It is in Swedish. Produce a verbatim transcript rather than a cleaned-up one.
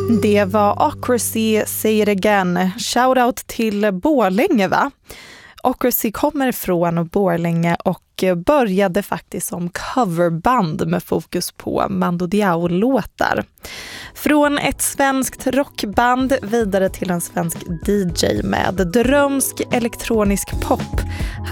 Det var Ocracy, Say It Again. Shoutout till Borlänge, va? Ocracy kommer från Borlänge och började faktiskt som coverband med fokus på Mando Diao-låtar. Från ett svenskt rockband vidare till en svensk D J med drömsk elektronisk pop.